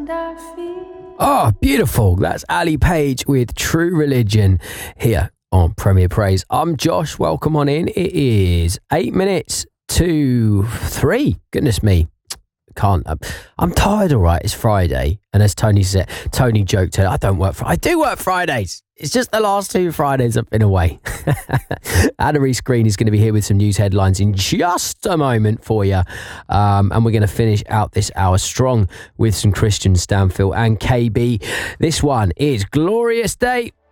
Oh, beautiful. That's Ali Page with True Religion here on Premier Praise. I'm Josh. Welcome on in. It is 8 minutes to 3. Goodness me. I'm tired, all right. It's Friday. And as Tony said, Tony joked, I do work Fridays. It's just the last 2 Fridays I've been away. Anna Reese Green is going to be here with some news headlines in just a moment for you. And we're going to finish out this hour strong with some Christian Stanfield and KB. This one is Glorious Day.